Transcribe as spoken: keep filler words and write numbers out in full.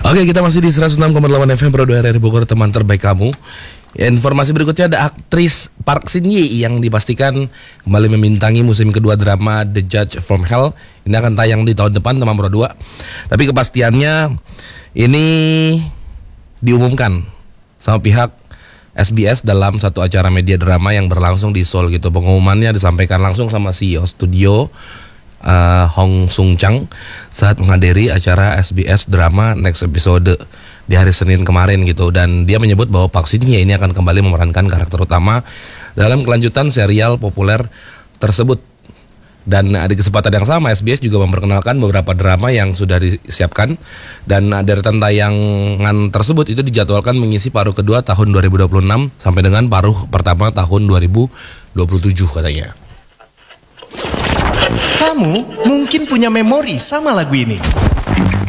Oke, kita masih di seratus enam koma delapan F M Pro dua R R I Bogor, teman terbaik kamu. Informasi berikutnya, ada aktris Park Shin Hye yang dipastikan kembali memintangi musim kedua drama The Judge from Hell. Ini akan tayang di tahun depan, teman Pro dua. Tapi kepastiannya ini diumumkan sama pihak S B S dalam satu acara media drama yang berlangsung di Seoul gitu. Pengumumannya disampaikan langsung sama C E O studio Uh, Hong Sung Chang saat menghadiri acara S B S drama Next Episode di hari Senin kemarin gitu, dan dia menyebut bahwa Park Shin Hye ini akan kembali memerankan karakter utama dalam kelanjutan serial populer tersebut. Dan di kesempatan yang sama S B S juga memperkenalkan beberapa drama yang sudah disiapkan, dan deretan tayangan tersebut itu dijadwalkan mengisi paruh kedua tahun dua ribu dua puluh enam sampai dengan paruh pertama tahun dua ribu dua puluh tujuh katanya. Kamu mungkin punya memori sama lagu ini.